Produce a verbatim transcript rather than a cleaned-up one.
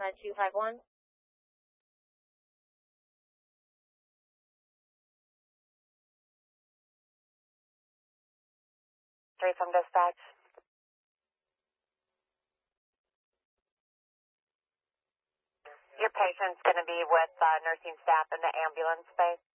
nine two five one. Three from dispatch. Your patient's going to be with uh, nursing staff in the ambulance space.